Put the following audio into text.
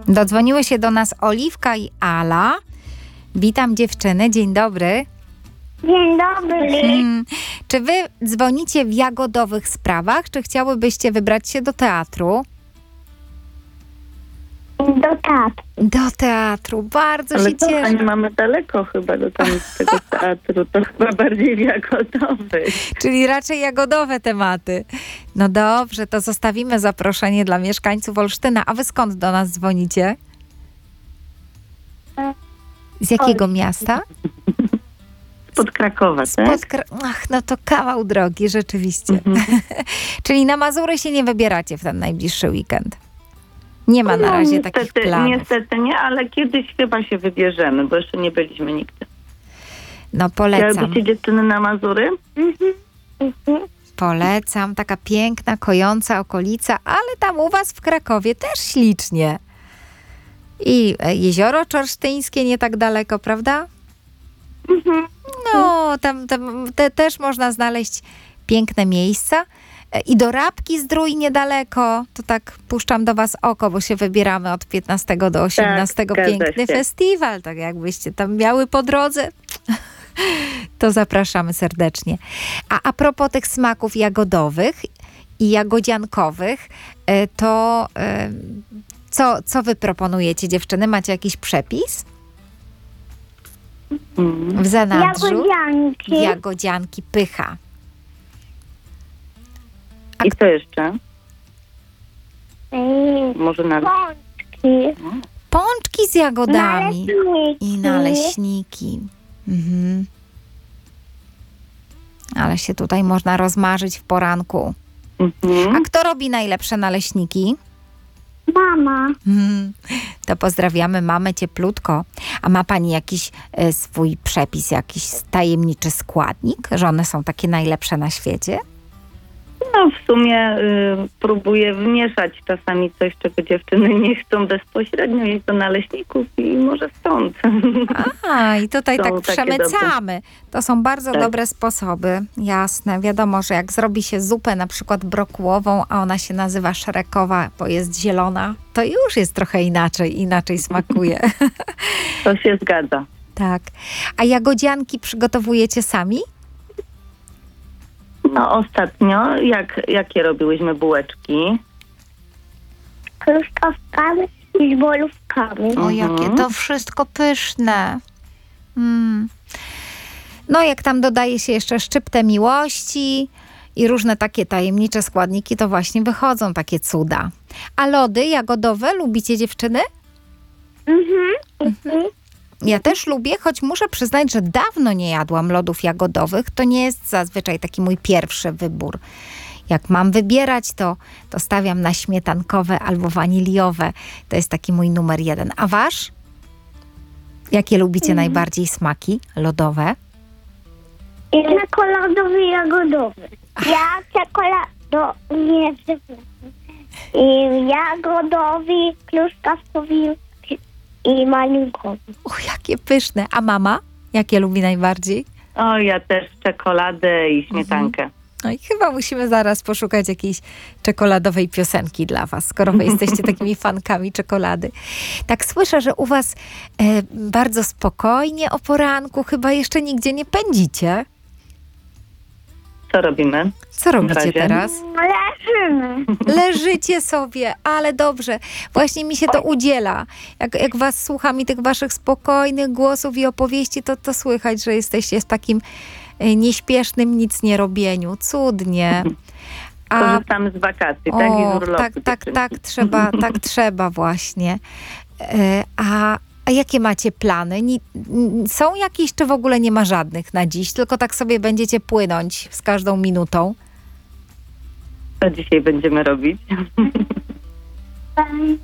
Dodzwoniły się do nas Oliwka i Ala. Witam dziewczyny, dzień dobry. Dzień dobry. Czy wy dzwonicie w jagodowych sprawach, czy chciałybyście wybrać się do teatru? Do taty. Do teatru, bardzo Ale się to, cieszę. Aniu, mamy daleko chyba do tego teatru, to chyba bardziej w Jagodowej. Czyli raczej jagodowe tematy. No dobrze, to zostawimy zaproszenie dla mieszkańców Olsztyna. A wy skąd do nas dzwonicie? Z jakiego miasta? Spod Krakowa, tak? Ach, no to kawał drogi, rzeczywiście. Czyli na Mazury się nie wybieracie w ten najbliższy weekend? Nie ma na razie takich planów. Niestety nie, ale kiedyś chyba się wybierzemy, bo jeszcze nie byliśmy nigdy. No polecam. Chciałybyście dziewczyny na Mazury? Polecam. Taka piękna, kojąca okolica, ale tam u was w Krakowie też ślicznie. I Jezioro Czorsztyńskie nie tak daleko, prawda? No, tam też można znaleźć piękne miejsca. I do Rabki Zdrój niedaleko. To tak puszczam do was oko, bo się wybieramy od 15 do 18. Tak, Piękny festiwal. Tak jakbyście tam miały po drodze, to zapraszamy serdecznie. A propos tych smaków jagodowych i jagodziankowych, to co wy proponujecie, dziewczyny? Macie jakiś przepis? W zanadrzu? Jagodzianki. Jagodzianki, pycha. I co jeszcze? I Może na... pączki. Pączki z jagodami. Naleśniki. I naleśniki. Ale się tutaj można rozmarzyć w poranku. A kto robi najlepsze naleśniki? Mama. To pozdrawiamy mamę cieplutko. A ma pani jakiś swój przepis, jakiś tajemniczy składnik, że one są takie najlepsze na świecie? No w sumie próbuję wmieszać czasami coś, czego dziewczyny nie chcą bezpośrednio, jeść do naleśników i może stąd. I tutaj Są tak takie przemycamy. To są bardzo Tak. dobre sposoby. Jasne. Wiadomo, że jak zrobi się zupę na przykład brokułową, a ona się nazywa szrekowa, bo jest zielona, to już jest trochę inaczej smakuje. To się zgadza. Tak. A jagodzianki przygotowujecie sami? No ostatnio, jakie robiłyśmy bułeczki? Kruszkowkami i z bolówkami. O, jakie to wszystko pyszne. No, jak tam dodaje się jeszcze szczyptę miłości i różne takie tajemnicze składniki, to właśnie wychodzą takie cuda. A lody jagodowe lubicie, dziewczyny? Ja też lubię, choć muszę przyznać, że dawno nie jadłam lodów jagodowych. To nie jest zazwyczaj taki mój pierwszy wybór. Jak mam wybierać, to stawiam na śmietankowe albo waniliowe. To jest taki mój numer 1. A wasz? Jakie lubicie najbardziej smaki lodowe? I czekoladowy i jagodowy. Ja nie i jagodowy, kruszkowkowy i malinkowy. O, jakie pyszne. A mama? Jakie lubi najbardziej? O, ja też czekoladę i śmietankę. No i chyba musimy zaraz poszukać jakiejś czekoladowej piosenki dla was, skoro wy jesteście takimi fankami czekolady. Tak słyszę, że u was bardzo spokojnie o poranku, chyba jeszcze nigdzie nie pędzicie. Co robimy? Co robicie razie? teraz? Leżymy. Leżycie sobie, ale dobrze. Właśnie mi się to udziela. Jak was słucham i tych waszych spokojnych głosów i opowieści, to słychać, że jesteście w takim nieśpiesznym nic nie robieniu. Cudnie. Korzystamy z wakacji, tak? I z urlopu. Tak trzeba właśnie. A jakie macie plany? Są jakieś, czy w ogóle nie ma żadnych na dziś? Tylko tak sobie będziecie płynąć z każdą minutą? Co dzisiaj będziemy robić?